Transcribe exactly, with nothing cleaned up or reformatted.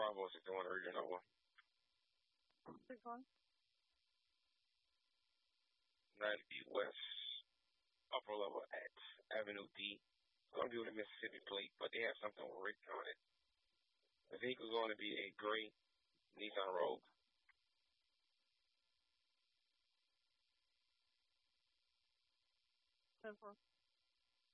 Bravo sixty-one Region Nova. Keep going. ninety West, upper level at Avenue D. It's going to be with a Mississippi plate, but they have something written on it. The vehicle is going to be a gray Nissan Rogue. ten four.